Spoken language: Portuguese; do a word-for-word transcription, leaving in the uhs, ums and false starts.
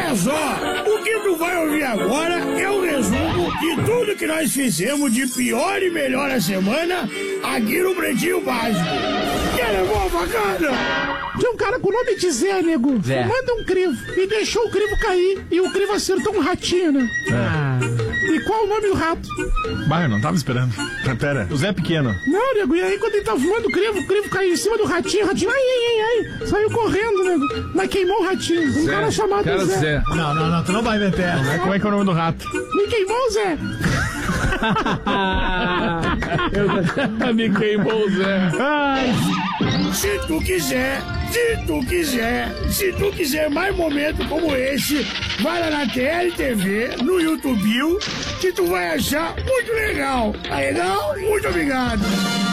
Olha só, o que tu vai ouvir agora é o resumo de tudo que nós fizemos de pior e melhor a semana aqui no Pretinho Básico. Que era boa bacana. Tinha um cara com o nome de Zé, nego. Zé. Manda um crivo e deixou o crivo cair. E o crivo acertou um ratinho, né? Ah. E qual o nome do rato? Bah, eu não tava esperando. Pera, o Zé é pequeno. Não, nego, e aí quando ele tava fumando o crivo, o crivo caiu em cima do ratinho, o ratinho, ai, ai, ai, ai, saiu correndo, nego. Mas queimou o ratinho. Um Zé, cara chamado cara Zé. Zé. Não, não, não, tu não vai meter. Como é que é o nome do rato? Me queimou o Zé. Me queimou o Zé. Ai. Se tu quiser, se tu quiser, se tu quiser mais momentos como esse, vai lá na T L T V, no YouTube, que tu vai achar muito legal. Tá legal? Muito obrigado.